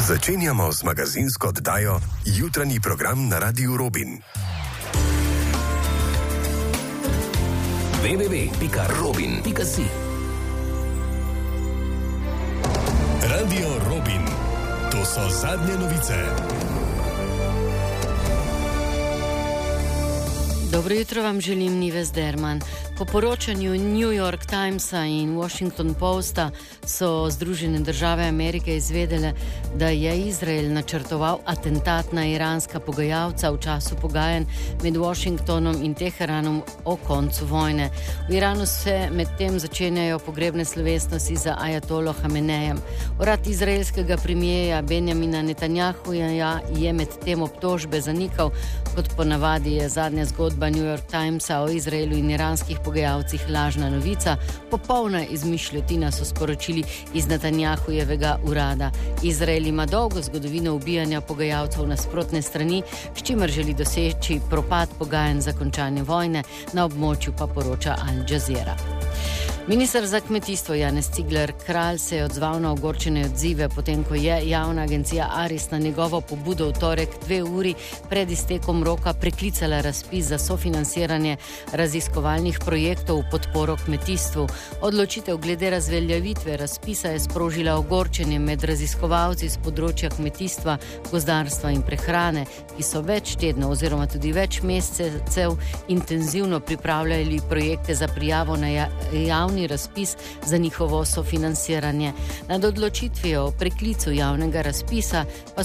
Začenjamo z magazinsko oddajo Jutranji program na Radiu Robin. www.robin.si Radio Robin. To so zadnje novice. Dobro jutro vam želim, Nives Derman. Po poročanju New York Timesa in Washington Posta so Združene države Amerike izvedele, da je Izrael načrtoval atentat na iranska pogajalca v času pogajanj med Washingtonom in Teheranom o koncu vojne. V Iranu se medtem začenjajo pogrebne slovesnosti za ajatolo Hamenejem. Urad izraelskega premijeja Benjamina Netanjahuja je medtem obtožbe zanikal. Kot ponavadi je zadnja zgodba New York Timesa o Izraelu in iranskih pogajalcih lažna novica. Popolna izmišljotina, so sporočili iz Netanjahujevega urada. Izrael ima dolgo zgodovino ubijanja pogajalcev nasprotne strani, s čimer želi doseči propad pogajanj za končanje vojne, na območju pa poroča Al Jazeera. Minister za kmetijstvo Janez Cigler Kralj se je odzval na ogorčene odzive, potem ko je javna agencija Aris na njegovo pobudo v torek 2 uri pred iztekom roka preklicala razpis za sofinansiranje raziskovalnih projektov v podporo kmetijstvu. Odločitev glede razveljavitve razpisa je sprožila ogorčenje med raziskovalci z področja kmetijstva, gozdarstva in prehrane, ki so več tednov oziroma tudi več mesecev intenzivno pripravljali projekte za prijavo na javni razpis za njihovo sofinansiranje. Nad odločitvijo o preklicu javnega razpisa pa